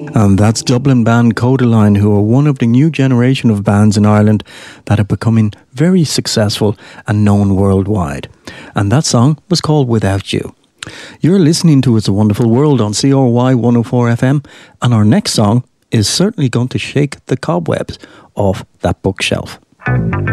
And that's Dublin band Codaline, who are one of the new generation of bands in Ireland that are becoming very successful and known worldwide. And that song was called Without You. You're listening to It's a Wonderful World on CRY 104 FM, and our next song is certainly going to shake the cobwebs off that bookshelf.